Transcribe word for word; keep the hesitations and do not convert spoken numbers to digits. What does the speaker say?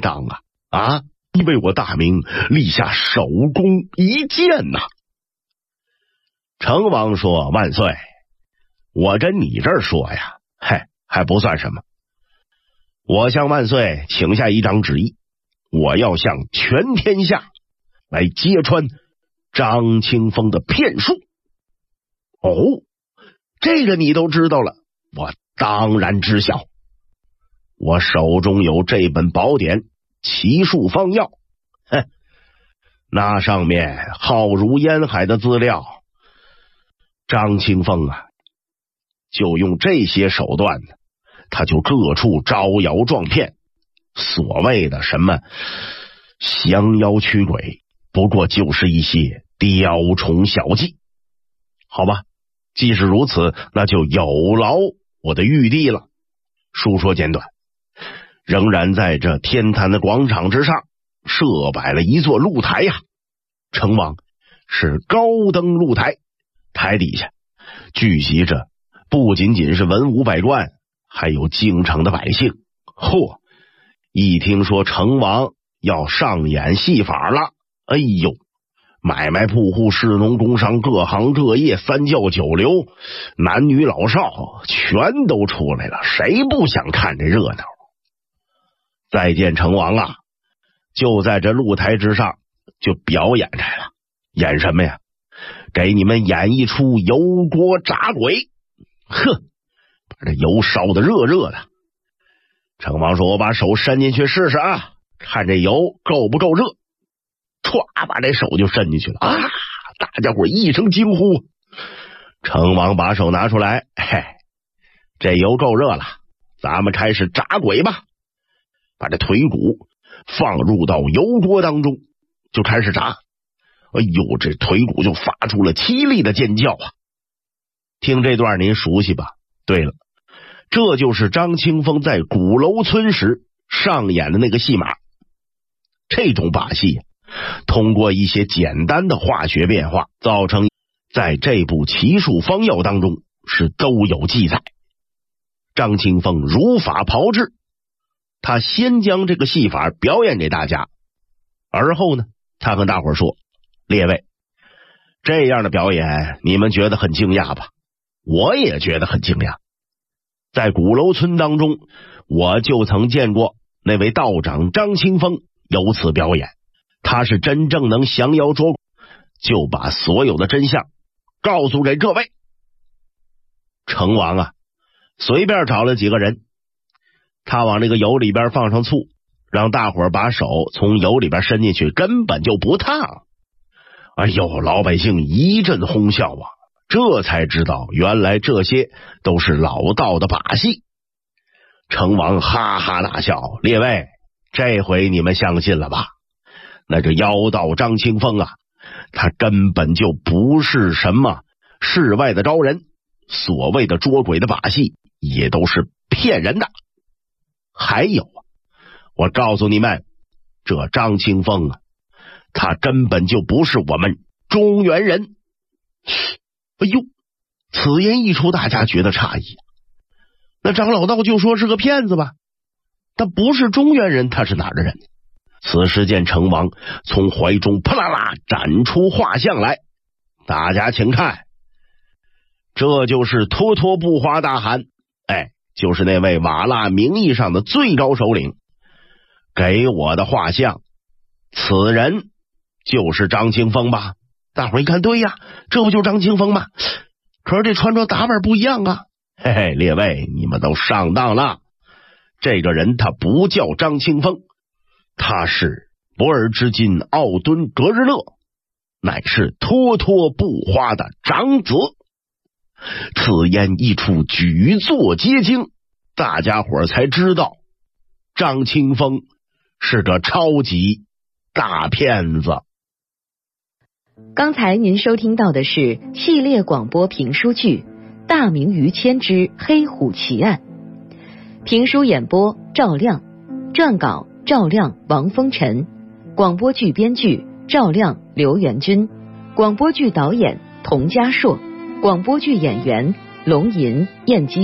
当啊啊！你为我大明立下首功一件呐！成王说：“万岁，我跟你这儿说呀，嘿，还不算什么。我向万岁请下一张旨意，我要向全天下来揭穿张清风的骗术。”哦，这个你都知道了，我当然知晓。我手中有这本宝典《奇术方药》，哼，那上面浩如烟海的资料，张清风啊，就用这些手段呢，他就各处招摇撞骗，所谓的什么降妖驱鬼，不过就是一些雕虫小技。好吧，既是如此，那就有劳我的玉帝了。书说简短，仍然在这天坛的广场之上设摆了一座露台呀、啊。城隍是高登露台，台底下聚集着不仅仅是文武百官，还有京城的百姓。嚯，一听说城隍要上演戏法了，哎呦，买卖铺户、士农工商、各行各业、三教九流、男女老少全都出来了，谁不想看这热闹？再见城隍啊，就在这露台之上就表演来了。演什么呀？给你们演一出油锅炸鬼。哼，把这油烧得热热的。城隍说：“我把手伸进去试试啊，看这油够不够热。”歘，把这手就伸进去了啊！大家伙一声惊呼。城隍把手拿出来，嘿，这油够热了，咱们开始炸鬼吧。把这腿骨放入到油锅当中，就开始炸。哎呦，这腿骨就发出了凄厉的尖叫啊！听这段您熟悉吧？对了，这就是张清风在鼓楼村时上演的那个戏码。这种把戏通过一些简单的化学变化，造成在这部奇术方药当中是都有记载。张清风如法炮制，他先将这个戏法表演给大家，而后呢，他跟大伙说：“列位，这样的表演你们觉得很惊讶吧？我也觉得很惊讶。在鼓楼村当中，我就曾见过那位道长张清风有此表演，他是真正能降妖捉鬼，就把所有的真相告诉给各位。”城隍啊，随便找了几个人，他往那个油里边放上醋，让大伙把手从油里边伸进去，根本就不烫。哎呦，老百姓一阵哄笑啊，这才知道原来这些都是老道的把戏。城隍哈哈大笑：“列位，这回你们相信了吧？那这妖道张清风啊，他根本就不是什么世外的招人，所谓的捉鬼的把戏也都是骗人的。还有啊，我告诉你们，这张清风啊，他根本就不是我们中原人。”哎呦，此言一出，大家觉得诧异。那张老道就说是个骗子吧，他不是中原人，他是哪儿的人？此时见城隍从怀中啪啦啦展出画像来，大家请看，这就是脱脱不花大汗，哎，就是那位瓦剌名义上的最高首领给我的画像，此人就是张清风吧？大伙一看，对呀，这不就是张清风吗？可是这穿着打扮不一样啊！嘿嘿，列位，你们都上当了。这个人他不叫张清风，他是博尔之金奥敦格日乐，乃是脱脱不花的长子。此言一出，举座皆惊，大家伙才知道张清风是个超级大骗子。 刚才您收听到的是系列广播评书剧《大明于谦之黑虎奇案》，评书演播赵亮，撰稿赵亮、王风尘，广播剧编剧赵亮、刘元军，广播剧导演童家硕，广播剧演员龙吟、燕姬。